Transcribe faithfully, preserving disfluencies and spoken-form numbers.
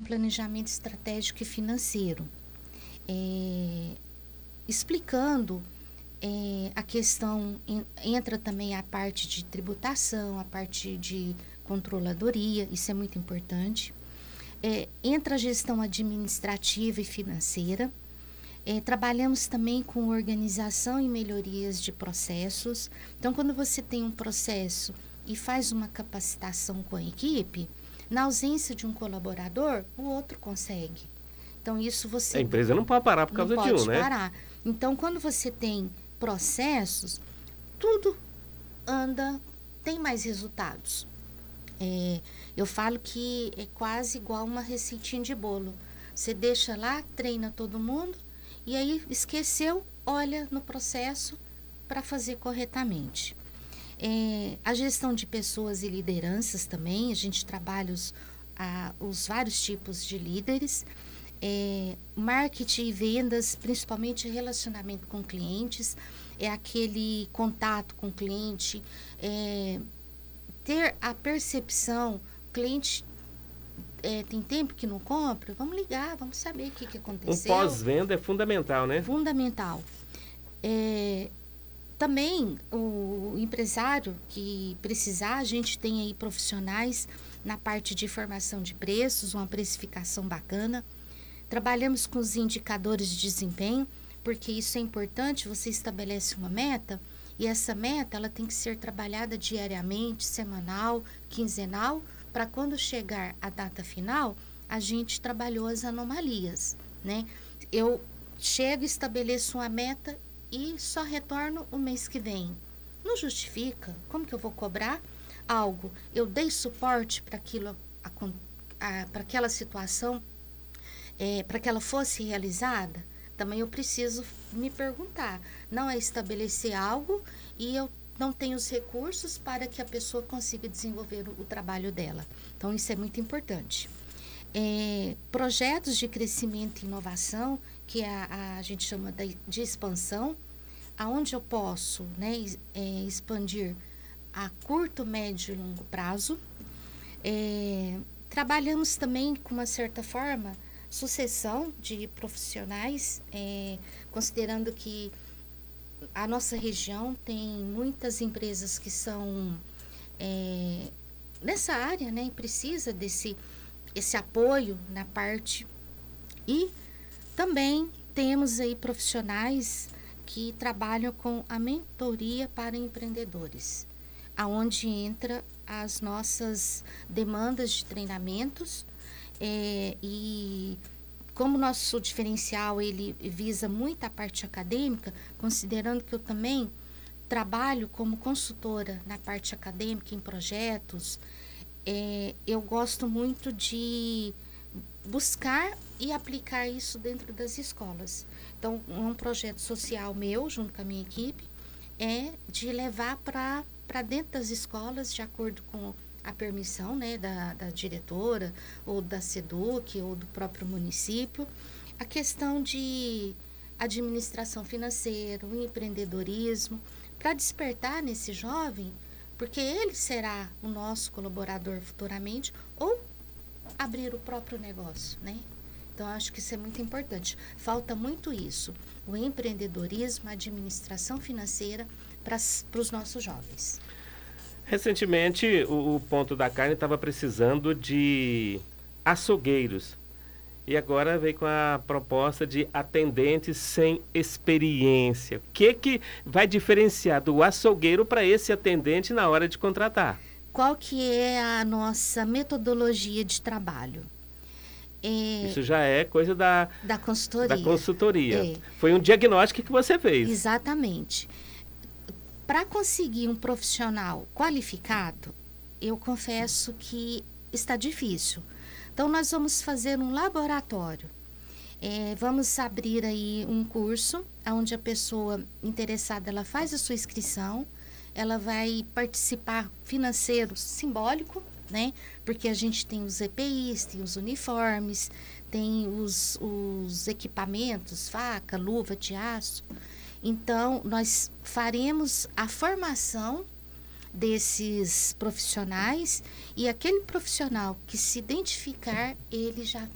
planejamento estratégico e financeiro, é, explicando é, a questão, en, entra também a parte de tributação, a parte de controladoria, isso é muito importante. É, entra a gestão administrativa e financeira. É, trabalhamos também com organização e melhorias de processos. Então, quando você tem um processo e faz uma capacitação com a equipe, na ausência de um colaborador, o outro consegue. Então, isso você... A empresa não pode parar por causa não de um, pode né? parar. Então, quando você tem processos, tudo anda, tem mais resultados. É, eu falo que é quase igual uma receitinha de bolo. Você deixa lá, treina todo mundo, e aí esqueceu, olha no processo para fazer corretamente. É, a gestão de pessoas e lideranças também, a gente trabalha os, a, os vários tipos de líderes. É, marketing e vendas, principalmente relacionamento com clientes, é aquele contato com o cliente, é, ter a percepção, o cliente é, tem tempo que não compra, vamos ligar, vamos saber o que, que Um aconteceu. pós-venda é fundamental, né? Fundamental. É, também o empresário que precisar, a gente tem aí profissionais na parte de formação de preços, uma precificação bacana. Trabalhamos com os indicadores de desempenho, porque isso é importante, você estabelece uma meta e essa meta ela tem que ser trabalhada diariamente, semanal, quinzenal, para quando chegar a data final, a gente trabalhou as anomalias, né? Eu chego, estabeleço uma meta e só retorno o mês que vem. Não justifica. Como que eu vou cobrar algo? Eu dei suporte para aquilo, para aquela situação, é, para que ela fosse realizada? Também eu preciso me perguntar. Não é estabelecer algo e eu não tenho os recursos para que a pessoa consiga desenvolver o, o trabalho dela. Então, isso é muito importante. É, projetos de crescimento e inovação, que a, a gente chama de, de expansão, aonde eu posso, né, é, expandir a curto, médio e longo prazo. É, trabalhamos também, com uma certa forma, sucessão de profissionais, é, considerando que a nossa região tem muitas empresas que são é, nessa área, né, precisa desse esse apoio na parte. E também temos aí profissionais que trabalham com a mentoria para empreendedores, aonde entra as nossas demandas de treinamentos, é, e como nosso diferencial ele visa muito a parte acadêmica, considerando que eu também trabalho como consultora na parte acadêmica em projetos, é, eu gosto muito de buscar e aplicar isso dentro das escolas. Então, um projeto social meu, junto com a minha equipe, é de levar para para dentro das escolas, de acordo com a permissão, né, da, da diretora, ou da SEDUC, ou do próprio município, a questão de administração financeira, o empreendedorismo, para despertar nesse jovem, porque ele será o nosso colaborador futuramente, ou abrir o próprio negócio, né? Então, acho que isso é muito importante. Falta muito isso, o empreendedorismo, a administração financeira para os nossos jovens. Recentemente, o, o Ponto da Carne estava precisando de açougueiros. E agora veio com a proposta de atendentes sem experiência. O que, que vai diferenciar do açougueiro para esse atendente na hora de contratar? Qual que é a nossa metodologia de trabalho? É, Isso já é coisa da, da consultoria. Da consultoria. É. Foi um diagnóstico que você fez. Exatamente. Para conseguir um profissional qualificado, eu confesso que está difícil. Então, nós vamos fazer um laboratório. É, vamos abrir aí um curso, onde a pessoa interessada ela faz a sua inscrição, ela vai participar financeiro simbólico, né? Porque a gente tem os E P Is, tem os uniformes, tem os, os equipamentos, faca, luva de aço. Então, nós faremos a formação desses profissionais e aquele profissional que se identificar, ele já